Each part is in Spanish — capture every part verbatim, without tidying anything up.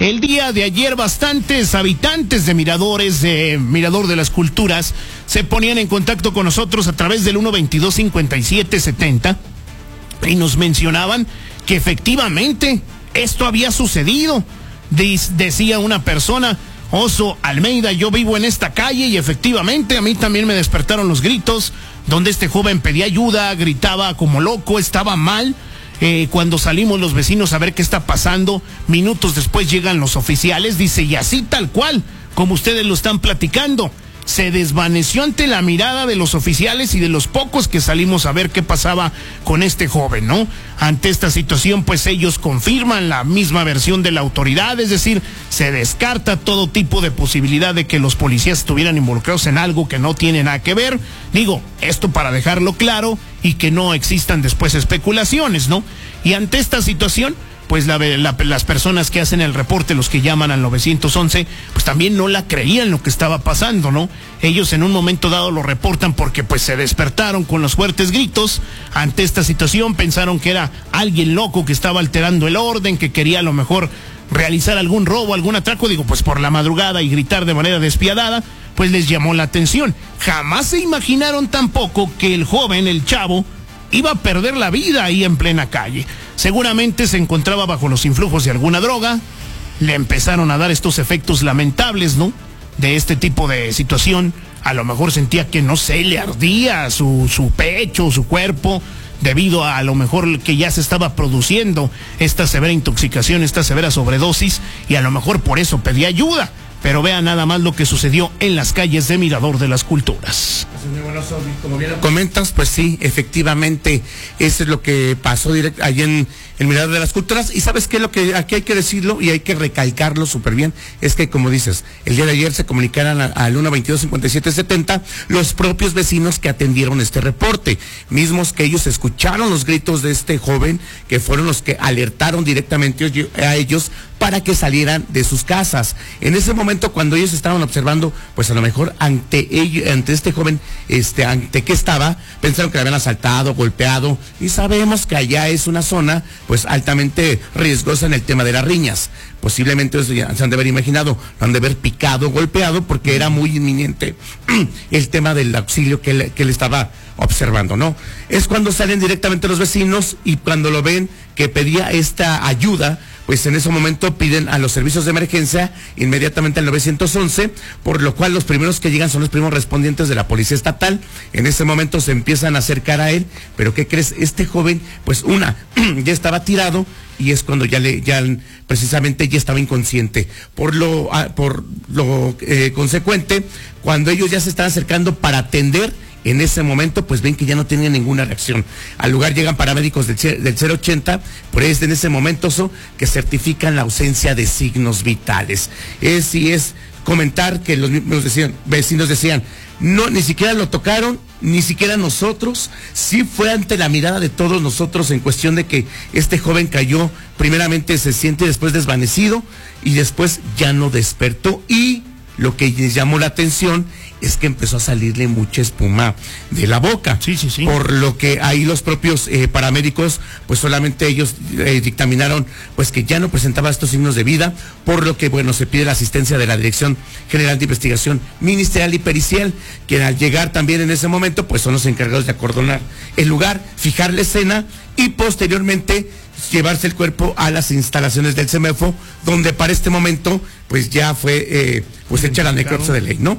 El día de ayer bastantes habitantes de Miradores, de Mirador de las Culturas, se ponían en contacto con nosotros a través del uno veintidós cincuenta y siete setenta y nos mencionaban que efectivamente esto había sucedido. Diz, decía una persona: Oso Almeida, yo vivo en esta calle y efectivamente a mí también me despertaron los gritos, donde este joven pedía ayuda, gritaba como loco, estaba mal. Eh, cuando salimos los vecinos a ver qué está pasando, minutos después llegan los oficiales, dice, y así tal cual, como ustedes lo están platicando, se desvaneció ante la mirada de los oficiales y de los pocos que salimos a ver qué pasaba con este joven, ¿no? Ante esta situación, pues ellos confirman la misma versión de la autoridad, es decir, se descarta todo tipo de posibilidad de que los policías estuvieran involucrados en algo que no tiene nada que ver. Digo, esto para dejarlo claro y que no existan después especulaciones, ¿no? Y ante esta situación, pues la, la, las personas que hacen el reporte, los que llaman al nueve once, pues también no la creían lo que estaba pasando, ¿no? Ellos en un momento dado lo reportan porque pues se despertaron con los fuertes gritos. Ante esta situación pensaron que era alguien loco que estaba alterando el orden, que quería a lo mejor realizar algún robo, algún atraco. Digo, pues por la madrugada y gritar de manera despiadada, pues les llamó la atención. Jamás se imaginaron tampoco que el joven, el chavo, iba a perder la vida ahí en plena calle. Seguramente se encontraba bajo los influjos de alguna droga, le empezaron a dar estos efectos lamentables, ¿no? De este tipo de situación. A lo mejor sentía que, no sé, le ardía su, su pecho, su cuerpo, debido a, a lo mejor que ya se estaba produciendo esta severa intoxicación, esta severa sobredosis, y a lo mejor por eso pedía ayuda. Pero vean nada más lo que sucedió en las calles de Mirador de las Culturas. Como bien lo comentas, pues sí, efectivamente, eso es lo que pasó directo allí en el Mirador de las Culturas. Y sabes qué, lo que aquí hay que decirlo y hay que recalcarlo súper bien, es que como dices, el día de ayer se comunicaron al uno veintidós cincuenta y siete setenta los propios vecinos que atendieron este reporte, mismos que ellos escucharon los gritos de este joven, que fueron los que alertaron directamente a ellos para que salieran de sus casas. En ese momento, cuando ellos estaban observando, pues a lo mejor ante ellos, ante este joven, este, ante qué estaba, pensaron que le habían asaltado, golpeado, y sabemos que allá es una zona, pues altamente riesgosa en el tema de las riñas. Posiblemente eso ya se han de haber imaginado, lo han de haber picado, golpeado, porque era muy inminente el tema del auxilio que él, que él estaba observando, ¿no? Es cuando salen directamente los vecinos y cuando lo ven que pedía esta ayuda, pues en ese momento piden a los servicios de emergencia inmediatamente al nueve once, por lo cual los primeros que llegan son los primeros respondientes de la Policía Estatal. En ese momento se empiezan a acercar a él, pero ¿qué crees? Este joven, pues una, ya estaba tirado, y es cuando ya le, ya precisamente ya estaba inconsciente. Por lo, por lo eh, consecuente, cuando ellos ya se están acercando para atender, en ese momento, pues ven que ya no tienen ninguna reacción. Al lugar llegan paramédicos del, del cero ochenta, por eso en ese momento so, que certifican la ausencia de signos vitales. Es y es comentar que los mismos decían, vecinos decían, no, ni siquiera lo tocaron, ni siquiera nosotros. Sí fue ante la mirada de todos nosotros en cuestión de que este joven cayó, primeramente se siente después desvanecido y después ya no despertó, y lo que les llamó la atención es que empezó a salirle mucha espuma de la boca. Sí, sí, sí. Por lo que ahí los propios eh, paramédicos, pues solamente ellos eh, dictaminaron pues que ya no presentaba estos signos de vida, por lo que, bueno, se pide la asistencia de la Dirección General de Investigación Ministerial y Pericial, quien al llegar también en ese momento, pues son los encargados de acordonar el lugar, fijar la escena y posteriormente llevarse el cuerpo a las instalaciones del CEMEFO, donde para este momento, pues ya fue, eh, pues hecha la necropsia de ley, ¿no?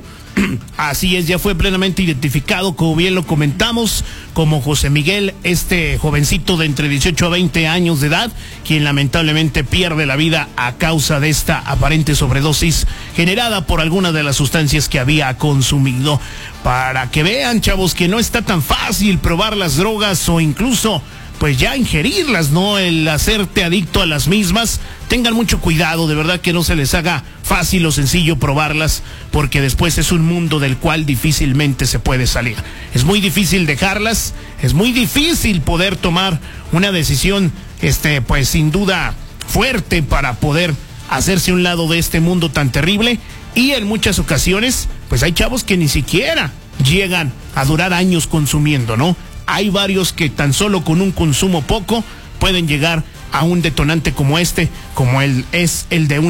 Así es, ya fue plenamente identificado, como bien lo comentamos, como José Miguel, este jovencito de entre dieciocho a veinte años de edad, quien lamentablemente pierde la vida a causa de esta aparente sobredosis generada por alguna de las sustancias que había consumido. Para que vean, chavos, que no está tan fácil probar las drogas o incluso pues ya ingerirlas, ¿no? El hacerte adicto a las mismas. Tengan mucho cuidado, de verdad que no se les haga fácil o sencillo probarlas, porque después es un mundo del cual difícilmente se puede salir. Es muy difícil dejarlas, es muy difícil poder tomar una decisión, este, pues sin duda fuerte para poder hacerse a un lado de este mundo tan terrible, y en muchas ocasiones, pues hay chavos que ni siquiera llegan a durar años consumiendo, ¿no? Hay varios que tan solo con un consumo poco pueden llegar a un detonante como este, como el, es el de un